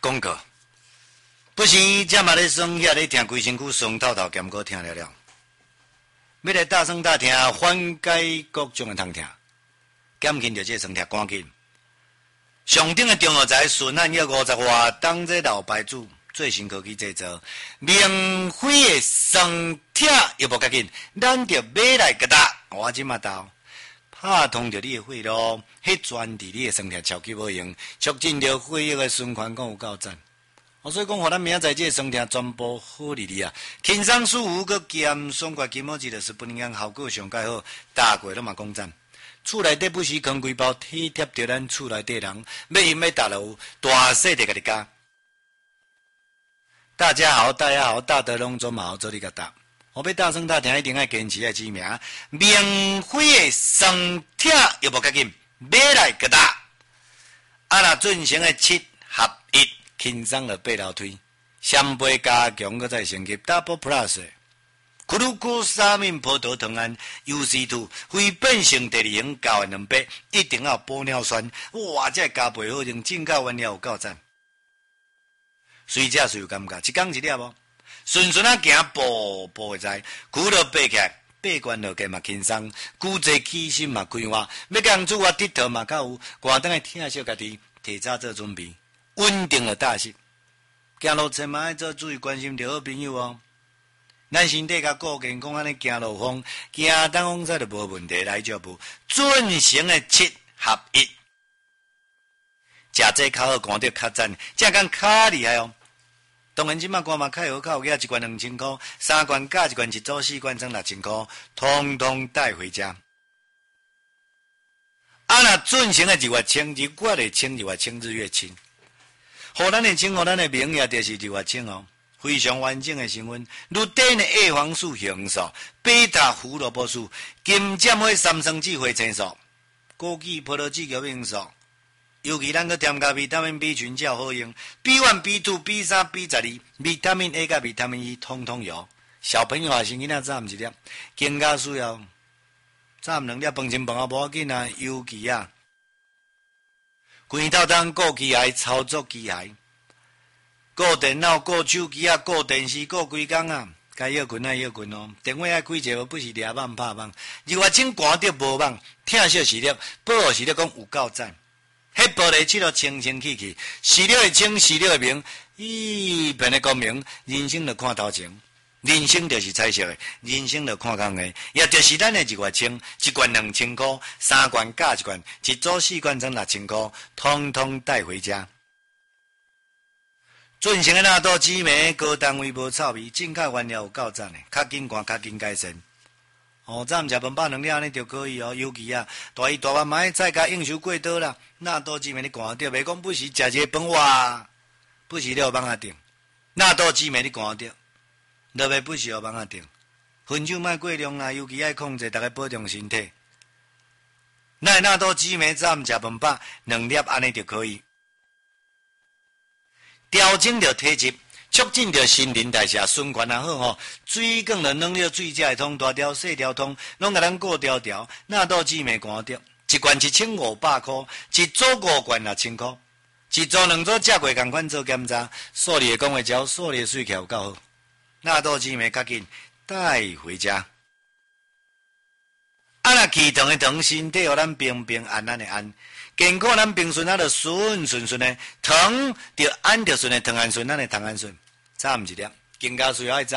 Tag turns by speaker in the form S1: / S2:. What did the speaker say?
S1: 广告，不是这嘛咧酸遐咧听规身躯酸透透，兼个听了了。要来大酸大听，缓解各种的痛痛，减轻着这酸痛，赶紧。上顶的中药材纯汉药50外，当这老牌子最新科技制造，免费的酸痛又无要紧，咱着买来个打，我即嘛到。拍通着你的血路，迄专治你的酸痛超级有用，促进着血液的循环，讲有够赞。所以讲，互咱明仔载这酸痛全部好利利啊！轻松舒服，佮减爽快，筋膜肌就是不能效果上介好，大过都嘛讲赞。厝内底不时扛几包，体贴着咱厝内底人，要饮要大楼，大细的家己加。大家好，大家好，大德隆总好，做你个答。我要大声大听，一定要坚持来知名，免费的酸痛又无要紧，买来个答。若进行的7合1，轻松的八楼推，双倍加强，佮再升级 Double Plus。库鲁库沙敏葡萄糖胺 UC2 非变性第2型胶原2倍，一定要玻尿酸。哇，这加倍好用，进口原料有够赞。随食随有感觉，一讲一粒无，顺顺啊行步步会知，骨头爬起来，爬关落计嘛轻松，骨质起心嘛开活，要甲人做我低头嘛较有，挂等来听小家己，提早做准备，稳定了大势。行路千万要做注意关心着好朋友哦。咱身体较顾健康，安尼行路风，行当风赛就无问题。来就无进行的7合1，食这较好，看着较赞，这讲较厉害哦。当然，即马官嘛较好，较有价，一罐2000块，3罐加一罐一组4罐装6000块，通通带回家。若进行的日月清，日月的清，日月清，日月清，互咱的清，互咱的名也就是日月清哦。非常完整的成分，如丁的叶黄素、红素、贝塔胡萝卜素、金针花三生子花青素、枸杞、葡萄籽角罂素，尤其咱个添加维他命 B 群较好用 ，B1、B2、B3、B12、维他命 A 甲维他命 E 通通有。小朋友啊，是囡仔早一粒，更加需要早2粒饭前饭后无要紧啊，尤其啊，规套当顾机械操作机械。顾电脑、顾手机啊、顾电视、顾规工啊，该要困啊要困哦。电话爱开者，不是抓网拍网。如果真寒着无网，听小视力，保护视力讲有够赞。迄玻璃漆都清清气气，视力会清，视力会明，一片的光明。人生就看头前，人生就是彩色的，人生就看工的，也就是咱的日月清，一罐2000块，3罐加一罐，一组4罐装6000块，通通带回家。进行的纳豆紫莓，高单位无臭味，进口原料有够赞的，较紧寒，较紧改善。早毋食饭饱2粒安尼就可以哦。尤其啊，大鱼大肉买再加应酬过多啦，纳豆紫莓你寒着，袂讲不是食一个饭哇，不是你有帮阿定。纳豆紫莓你寒着，落袂不是有帮阿定。分酒莫过量啦，尤其爱控制，大家保重身体。那纳豆紫莓早毋食饭饱2粒安尼就可以。调整着体质，促进着新陈代谢，循环也好吼。水管着软了，水才会通，大条细条通，拢甲咱过条条。纳豆紫莓寒着，一罐1500块，一组5罐6000块，一组2组食过共款做检查，数理的讲话招，数理的水巧有够好。纳豆紫莓较紧，带回家。若气糖的糖，身体互咱平平安安的安。健康咱平顺就顺顺的，糖就安就顺的糖安顺，咱的糖安顺，早毋一粒，更加需要爱早。